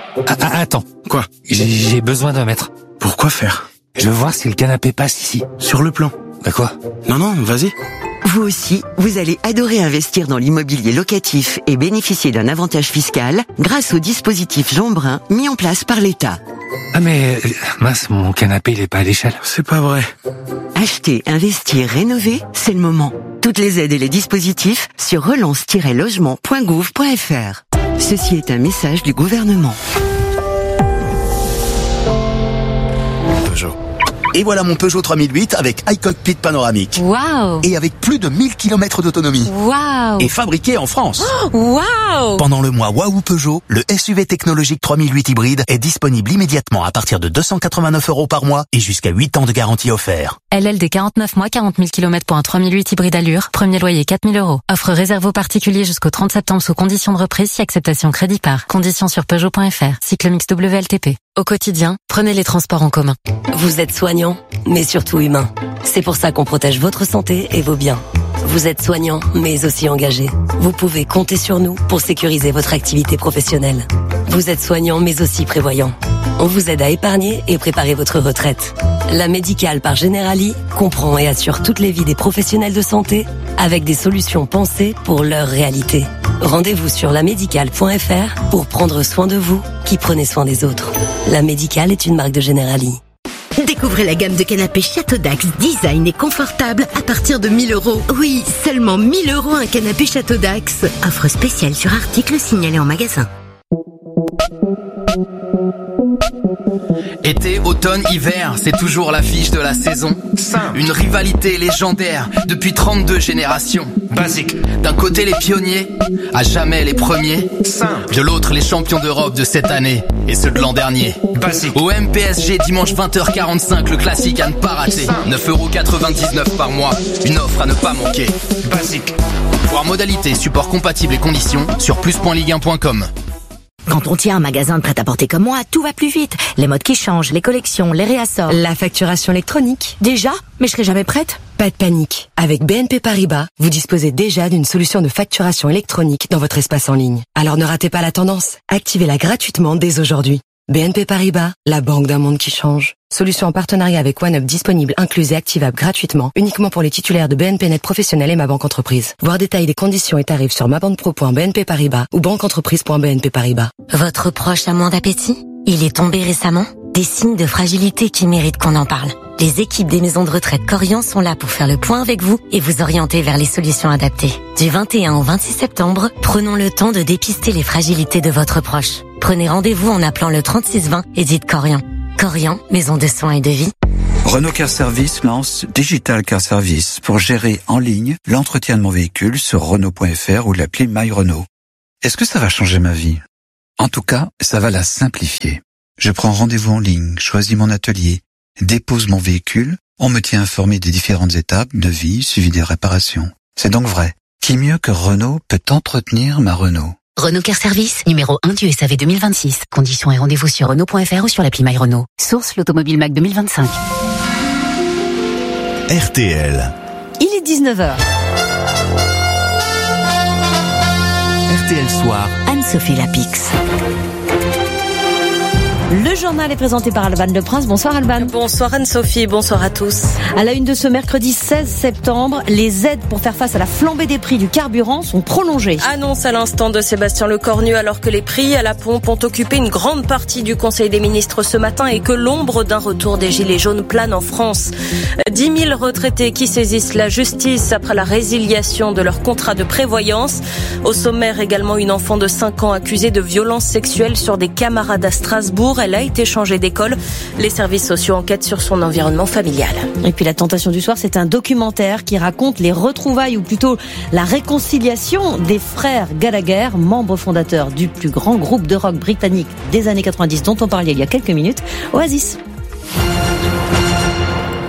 Attends. Quoi? J'ai besoin d'un mètre. Pourquoi faire? Je veux voir si le canapé passe ici. Sur le plan. Bah quoi? Non, vas-y. Vous aussi, vous allez adorer investir dans l'immobilier locatif et bénéficier d'un avantage fiscal grâce au dispositif Jean Brun mis en place par l'État. Ah mais, mince, mon canapé il est pas à l'échelle. C'est pas vrai. Acheter, investir, rénover, c'est le moment. Toutes les aides et les dispositifs sur relance-logement.gouv.fr. Ceci est un message du gouvernement. Peugeot. Et voilà mon Peugeot 3008 avec iCockpit panoramique. Waouh! Et avec plus de 1000 km d'autonomie. Waouh! Et fabriqué en France. Waouh! Pendant le mois Waouh Peugeot, le SUV technologique 3008 hybride est disponible immédiatement à partir de 289 € par mois et jusqu'à 8 ans de garantie offert. LLD 49 mois, 40 000 km pour un 3008 hybride allure. Premier loyer 4 000 €. Offre réservée aux particuliers jusqu'au 30 septembre sous conditions de reprise si acceptation crédit par. Conditions sur Peugeot.fr. Cycle mix WLTP. Au quotidien, prenez les transports en commun. Vous êtes soignant, mais surtout humain. C'est pour ça qu'on protège votre santé et vos biens. Vous êtes soignant, mais aussi engagé. Vous pouvez compter sur nous pour sécuriser votre activité professionnelle. Vous êtes soignant, mais aussi prévoyant. On vous aide à épargner et préparer votre retraite. La Médicale par Generali comprend et assure toutes les vies des professionnels de santé avec des solutions pensées pour leur réalité. Rendez-vous sur lamédicale.fr pour prendre soin de vous qui prenez soin des autres. La Médicale est une marque de Generali. Découvrez la gamme de canapés Château Dax, design et confortable à partir de 1 000 €. Oui, seulement 1 000 € un canapé Château Dax. Offre spéciale sur article signalé en magasin. Été, automne, hiver, c'est toujours l'affiche de la saison. Une rivalité légendaire depuis 32 générations. Basique. D'un côté les pionniers, à jamais les premiers. De l'autre les champions d'Europe de cette année et ceux de l'an dernier. Basique. Au MPSG dimanche 20h45, le classique à ne pas rater. 9,99 € par mois, une offre à ne pas manquer. Basique. Voir modalité, support compatible et conditions sur plus.ligue1.com. Quand on tient un magasin de prêt-à-porter comme moi, tout va plus vite. Les modes qui changent, les collections, les réassorts. La facturation électronique. Déjà? Mais je serai jamais prête. Pas de panique. Avec BNP Paribas, vous disposez déjà d'une solution de facturation électronique dans votre espace en ligne. Alors ne ratez pas la tendance. Activez-la gratuitement dès aujourd'hui. BNP Paribas, la banque d'un monde qui change. Solution en partenariat avec OneUp disponible, incluse et activable gratuitement, uniquement pour les titulaires de BNP Net Professionnel et Ma Banque Entreprise. Voir détails des conditions et tarifs sur mabanquepro.bnp Paribas ou banqueentreprise.bnp Paribas. Votre proche a moins d'appétit? Il est tombé récemment? Des signes de fragilité qui méritent qu'on en parle. Les équipes des maisons de retraite Corian sont là pour faire le point avec vous et vous orienter vers les solutions adaptées. Du 21 au 26 septembre, prenons le temps de dépister les fragilités de votre proche. Prenez rendez-vous en appelant le 3620 et dites Corian. Corian, maison de soins et de vie. Renault Car Service lance Digital Car Service pour gérer en ligne l'entretien de mon véhicule sur Renault.fr ou l'appli My Renault. Est-ce que ça va changer ma vie? En tout cas, ça va la simplifier. Je prends rendez-vous en ligne, choisis mon atelier, dépose mon véhicule, on me tient informé des différentes étapes de vie suivi des réparations. C'est donc vrai. Qui mieux que Renault peut entretenir ma Renault? Renault Car Service, numéro 1 du SAV 2026. Conditions et rendez-vous sur Renault.fr ou sur l'appli My Renault. Source l'Automobile Mac 2025. RTL. Il est 19h. RTL Soir. Anne-Sophie Lapix. Le journal est présenté par Alban Leprince. Bonsoir Alban. Bonsoir Anne-Sophie, bonsoir à tous. À la une de ce mercredi 16 septembre, les aides pour faire face à la flambée des prix du carburant sont prolongées. Annonce à l'instant de Sébastien Lecornu alors que les prix à la pompe ont occupé une grande partie du Conseil des ministres ce matin et que l'ombre d'un retour des gilets jaunes plane en France. 10 000 retraités qui saisissent la justice après la résiliation de leur contrat de prévoyance. Au sommaire également une enfant de 5 ans accusée de violences sexuelles sur des camarades à Strasbourg. Elle a été changée d'école. Les services sociaux enquêtent sur son environnement familial. Et puis la tentation du soir, c'est un documentaire qui raconte les retrouvailles ou plutôt la réconciliation des frères Gallagher, membres fondateurs du plus grand groupe de rock britannique des années 90 dont on parlait il y a quelques minutes, Oasis.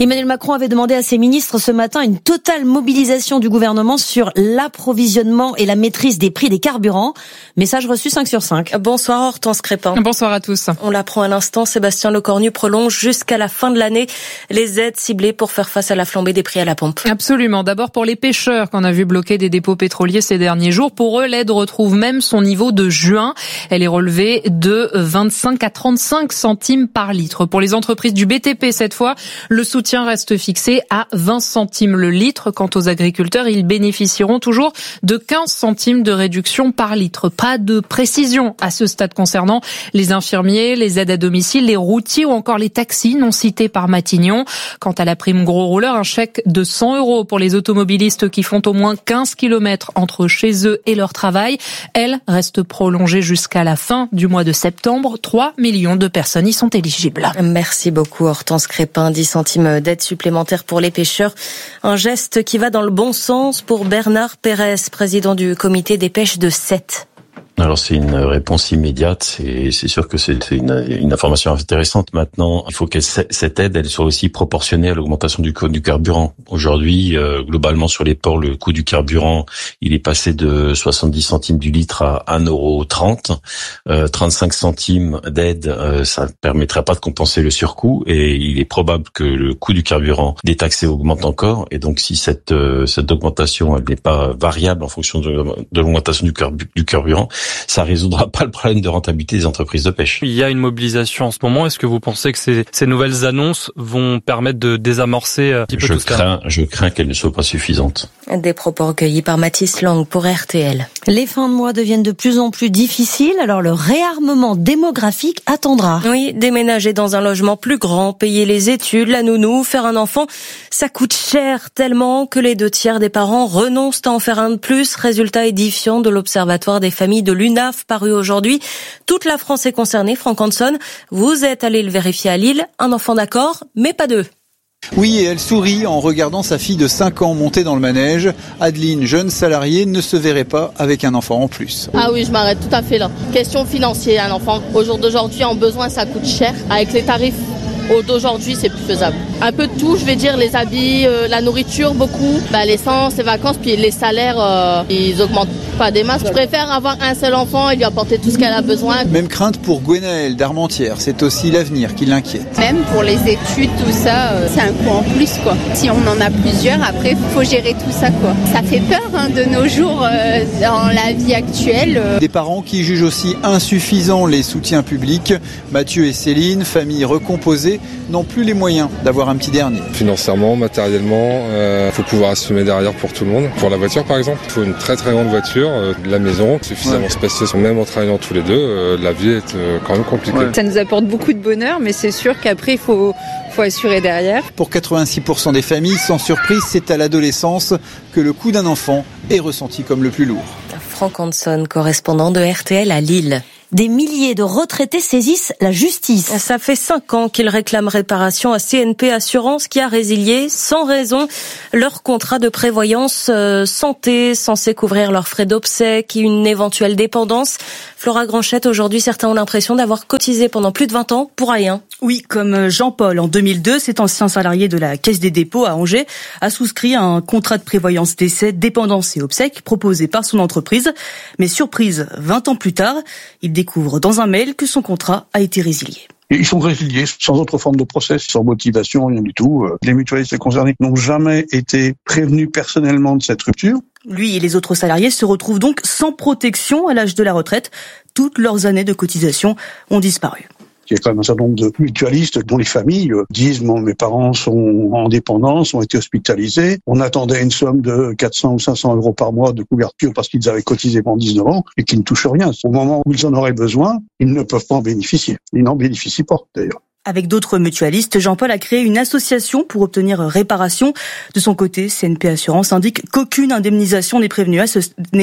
Emmanuel Macron avait demandé à ses ministres ce matin une totale mobilisation du gouvernement sur l'approvisionnement et la maîtrise des prix des carburants. Message reçu 5 sur 5. Bonsoir Hortense Crépin. Bonsoir à tous. On l'apprend à l'instant, Sébastien Lecornu prolonge jusqu'à la fin de l'année les aides ciblées pour faire face à la flambée des prix à la pompe. Absolument. D'abord pour les pêcheurs qu'on a vu bloquer des dépôts pétroliers ces derniers jours. Pour eux, l'aide retrouve même son niveau de juin. Elle est relevée de 25 à 35 centimes par litre. Pour les entreprises du BTP, cette fois, le soutien reste fixé à 20 centimes le litre. Quant aux agriculteurs, ils bénéficieront toujours de 15 centimes de réduction par litre. Pas de précision à ce stade concernant les infirmiers, les aides à domicile, les routiers ou encore les taxis non cités par Matignon. Quant à la prime gros rouleur, un chèque de 100 € pour les automobilistes qui font au moins 15 km entre chez eux et leur travail. Elle reste prolongée jusqu'à la fin du mois de septembre. 3 millions de personnes y sont éligibles. Merci beaucoup Hortense Crépin. 10 centimes d'aide supplémentaire pour les pêcheurs. Un geste qui va dans le bon sens pour Bernard Pérez, président du comité des pêches de Sète. Alors c'est une réponse immédiate et c'est sûr que c'est une information intéressante. Maintenant, il faut que cette aide elle soit aussi proportionnée à l'augmentation du coût du carburant. Aujourd'hui, globalement sur les ports, le coût du carburant, il est passé de 70 centimes du litre à 1,30 €. 35 centimes d'aide, ça ne permettra pas de compenser le surcoût et il est probable que le coût du carburant détaxé augmente encore. Et donc si cette augmentation elle n'est pas variable en fonction de l'augmentation du carburant, ça résoudra pas le problème de rentabilité des entreprises de pêche. Il y a une mobilisation en ce moment. Est-ce que vous pensez que ces nouvelles annonces vont permettre de désamorcer un petit peu tout ça ? Je crains qu'elles ne soient pas suffisantes. Des propos recueillis par Mathis Lang pour RTL. Les fins de mois deviennent de plus en plus difficiles, alors le réarmement démographique attendra. Oui, déménager dans un logement plus grand, payer les études, la nounou, faire un enfant, ça coûte cher tellement que les 2/3 des parents renoncent à en faire un de plus. Résultat édifiant de l'Observatoire des familles de l'UNAF paru aujourd'hui. Toute la France est concernée. Franck Hanson, vous êtes allé le vérifier à Lille. Un enfant d'accord, mais pas deux. Oui, et elle sourit en regardant sa fille de 5 ans monter dans le manège. Adeline, jeune salariée, ne se verrait pas avec un enfant en plus. Ah oui, je m'arrête tout à fait là. Question financière, un enfant au jour d'aujourd'hui en besoin, ça coûte cher. Avec les tarifs d'aujourd'hui, c'est plus faisable. Un peu de tout, je vais dire, les habits, la nourriture, beaucoup. L'essence, les vacances, puis les salaires, ils augmentent pas des masses. Je préfère avoir un seul enfant et lui apporter tout ce qu'elle a besoin. Même crainte pour Gwenaëlle d'Armentières, c'est aussi l'avenir qui l'inquiète. Même pour les études, tout ça, c'est un coût en plus, quoi. Si on en a plusieurs, après, faut gérer tout ça, quoi. Ça fait peur, de nos jours, dans la vie actuelle. Des parents qui jugent aussi insuffisants les soutiens publics. Mathieu et Céline, famille recomposée, n'ont plus les moyens d'avoir un petit dernier. Financièrement, matériellement, faut pouvoir assumer derrière pour tout le monde. Pour la voiture par exemple, il faut une très très grande voiture, de la maison, suffisamment spacieuse. Même en travaillant tous les deux, la vie est quand même compliquée. Ouais. Ça nous apporte beaucoup de bonheur, mais c'est sûr qu'après il faut assurer derrière. Pour 86% des familles, sans surprise, c'est à l'adolescence que le coût d'un enfant est ressenti comme le plus lourd. Franck Hanson, correspondant de RTL à Lille. Des milliers de retraités saisissent la justice. Ça fait 5 ans qu'ils réclament réparation à CNP Assurance qui a résilié sans raison leur contrat de prévoyance santé censé couvrir leurs frais d'obsèques et une éventuelle dépendance. Flora Granchette, aujourd'hui certains ont l'impression d'avoir cotisé pendant plus de 20 ans pour rien. Oui, comme Jean-Paul en 2002, cet ancien salarié de la Caisse des dépôts à Angers a souscrit à un contrat de prévoyance décès, dépendance et obsèques proposé par son entreprise. Mais surprise, 20 ans plus tard, il découvre dans un mail que son contrat a été résilié. Ils sont résiliés sans autre forme de process, sans motivation, rien du tout. Les mutualistes concernés n'ont jamais été prévenus personnellement de cette rupture. Lui et les autres salariés se retrouvent donc sans protection à l'âge de la retraite. Toutes leurs années de cotisation ont disparu. Il y a quand même un certain nombre de mutualistes dont les familles disent « mes parents sont en dépendance, ont été hospitalisés, on attendait une somme de 400 ou 500 € par mois de couverture parce qu'ils avaient cotisé pendant 19 ans et qu'ils ne touchent rien. Au moment où ils en auraient besoin, ils ne peuvent pas en bénéficier. Ils n'en bénéficient pas d'ailleurs. » Avec d'autres mutualistes, Jean-Paul a créé une association pour obtenir réparation. De son côté, CNP Assurance indique qu'aucune indemnisation n'est prévue à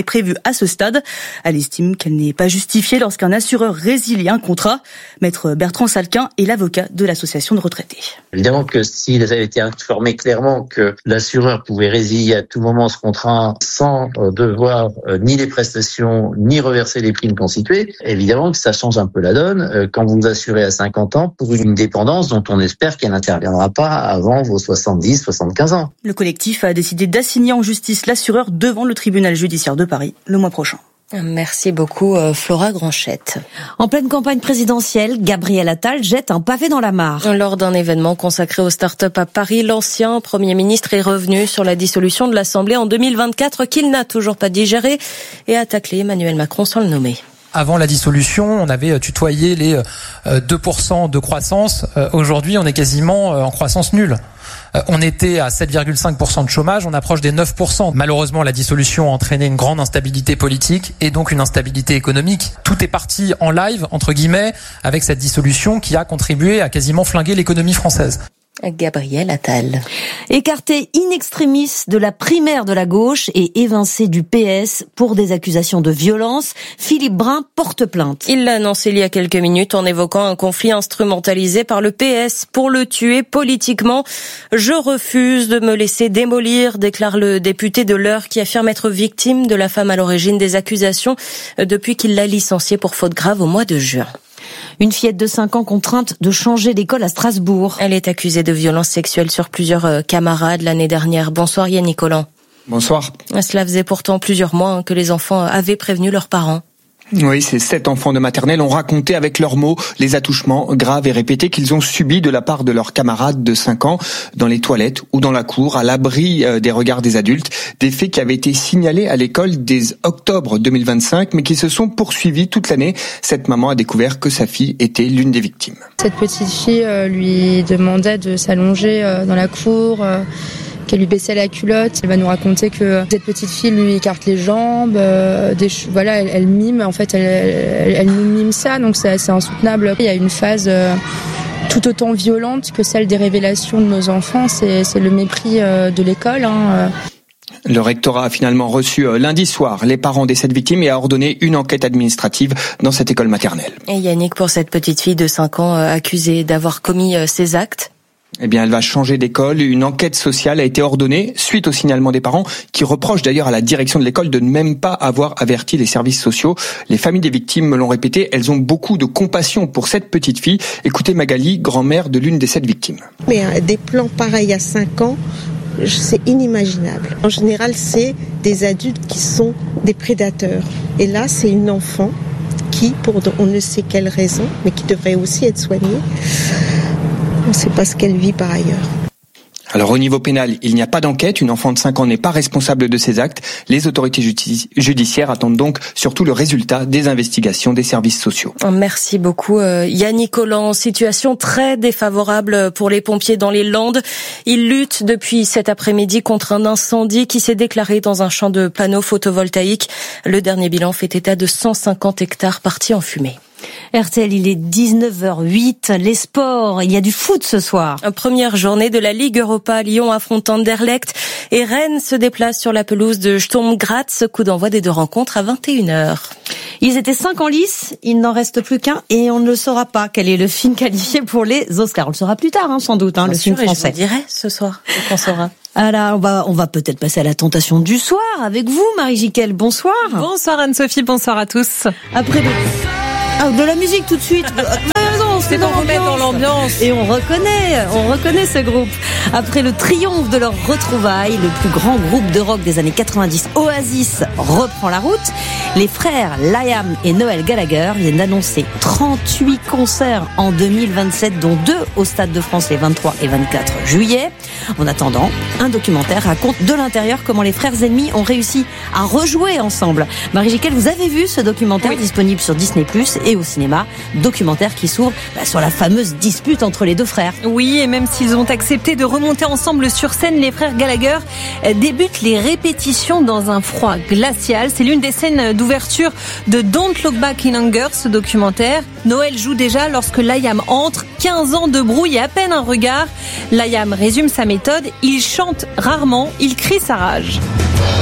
ce stade. Elle estime qu'elle n'est pas justifiée lorsqu'un assureur résilie un contrat. Maître Bertrand Salquin est l'avocat de l'association de retraités. Évidemment que s'il avait été informé clairement que l'assureur pouvait résilier à tout moment ce contrat sans devoir ni les prestations ni reverser les primes constituées, évidemment que ça change un peu la donne. Quand vous assurez à 50 ans, pour une une dépendance dont on espère qu'elle n'interviendra pas avant vos 70, 75 ans. Le collectif a décidé d'assigner en justice l'assureur devant le tribunal judiciaire de Paris le mois prochain. Merci beaucoup Flora Granchette. En pleine campagne présidentielle, Gabriel Attal jette un pavé dans la mare. Lors d'un événement consacré aux start-up à Paris, l'ancien Premier ministre est revenu sur la dissolution de l'Assemblée en 2024 qu'il n'a toujours pas digéré et a taclé Emmanuel Macron sans le nommer. Avant la dissolution, on avait tutoyé les 2% de croissance. Aujourd'hui, on est quasiment en croissance nulle. On était à 7,5% de chômage, on approche des 9%. Malheureusement, la dissolution a entraîné une grande instabilité politique et donc une instabilité économique. Tout est parti en live, entre guillemets, avec cette dissolution qui a contribué à quasiment flinguer l'économie française. Gabriel Attal. Écarté in extremis de la primaire de la gauche et évincé du PS pour des accusations de violence, Philippe Brun porte plainte. Il l'a annoncé il y a quelques minutes en évoquant un conflit instrumentalisé par le PS pour le tuer politiquement. Je refuse de me laisser démolir, déclare le député de l'Eure qui affirme être victime de la femme à l'origine des accusations depuis qu'il l'a licenciée pour faute grave au mois de juin. Une fillette de 5 ans contrainte de changer d'école à Strasbourg. Elle est accusée de violences sexuelles sur plusieurs camarades l'année dernière. Bonsoir Yannick Collant. Bonsoir. Cela faisait pourtant plusieurs mois que les enfants avaient prévenu leurs parents. Oui, ces 7 enfants de maternelle ont raconté avec leurs mots les attouchements graves et répétés qu'ils ont subis de la part de leurs camarades de 5 ans dans les toilettes ou dans la cour, à l'abri des regards des adultes. Des faits qui avaient été signalés à l'école dès octobre 2025, mais qui se sont poursuivis toute l'année. Cette maman a découvert que sa fille était l'une des victimes. Cette petite fille lui demandait de s'allonger dans la cour, qu'elle lui baissait la culotte. Elle va nous raconter que cette petite fille lui écarte les jambes, elle mime, en fait elle nous mime ça, donc c'est assez insoutenable. Il y a une phase tout autant violente que celle des révélations de nos enfants, c'est le mépris de l'école. Le rectorat a finalement reçu lundi soir les parents des 7 victimes et a ordonné une enquête administrative dans cette école maternelle. Et Yannick, pour cette petite fille de 5 ans accusée d'avoir commis ces actes, eh bien, elle va changer d'école. Une enquête sociale a été ordonnée suite au signalement des parents qui reprochent d'ailleurs à la direction de l'école de ne même pas avoir averti les services sociaux. Les familles des victimes me l'ont répété, elles ont beaucoup de compassion pour cette petite fille. Écoutez Magali, grand-mère de l'une des 7 victimes. Mais des plans pareils à 5 ans, c'est inimaginable. En général, c'est des adultes qui sont des prédateurs. Et là, c'est une enfant qui, pour on ne sait quelle raison, mais qui devrait aussi être soignée, on ne sait pas ce qu'elle vit par ailleurs. Alors au niveau pénal, il n'y a pas d'enquête. Une enfant de 5 ans n'est pas responsable de ces actes. Les autorités judiciaires attendent donc surtout le résultat des investigations des services sociaux. Merci beaucoup Yannick Collant. Situation très défavorable pour les pompiers dans les Landes. Ils luttent depuis cet après-midi contre un incendie qui s'est déclaré dans un champ de panneaux photovoltaïques. Le dernier bilan fait état de 150 hectares partis en fumée. RTL, il est 19h08. Les sports, il y a du foot ce soir. Première journée de la Ligue Europa. Lyon affronte Anderlecht et Rennes se déplace sur la pelouse de Sturm Graz. Coup d'envoi des 2 rencontres à 21h. Ils étaient 5 en lice, il n'en reste plus qu'un et on ne le saura pas quel est le film qualifié pour les Oscars. On le saura plus tard, sans doute, le film français. Je vous dirai ce soir qu'on saura. Alors, on va peut-être passer à la tentation du soir avec vous, Marie Jiquel. Bonsoir. Bonsoir Anne-Sophie, bonsoir à tous. Après de la musique tout de suite. C'est pour vous mettre dans l'ambiance. Et on reconnaît ce groupe. Après le triomphe de leur retrouvaille, le plus grand groupe de rock des années 90, Oasis, reprend la route. Les frères Liam et Noel Gallagher viennent d'annoncer 38 concerts en 2027, dont 2 au Stade de France les 23 et 24 juillet. En attendant, un documentaire raconte de l'intérieur comment les frères ennemis ont réussi à rejouer ensemble. Marie Jiquel, vous avez vu ce documentaire disponible sur Disney+ et au cinéma, documentaire qui s'ouvre sur la fameuse dispute entre les 2 frères. Oui, et même s'ils ont accepté de remonter ensemble sur scène, les frères Gallagher débutent les répétitions dans un froid glacial. C'est l'une des scènes d'ouverture de Don't Look Back in Anger, ce documentaire. Noël joue déjà lorsque Liam entre, 15 ans de brouille et à peine un regard. Liam résume sa méthode, il chante rarement, il crie sa rage.